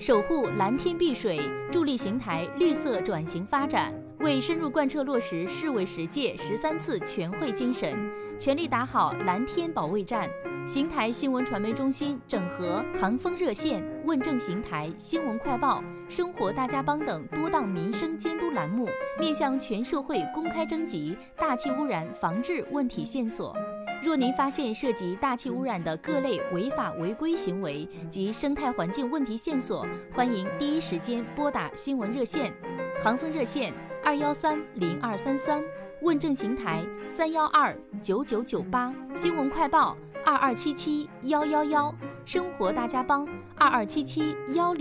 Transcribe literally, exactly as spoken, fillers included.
守护蓝天碧水，助力邢台绿色转型发展。为深入贯彻落实市委十届十三次全会精神，全力打好蓝天保卫战。邢台新闻传媒中心整合航风热线、问政邢台、新闻快报、生活大家帮等多档民生监督栏目，面向全社会公开征集大气污染防治问题线索。若您发现涉及大气污染的各类违法违规行为及生态环境问题线索，欢迎第一时间拨打新闻热线。航风热线二幺三零二三三，问政邢台三幺二九九九八，新闻快报二二七七幺幺幺，生活大家帮二二七七幺零。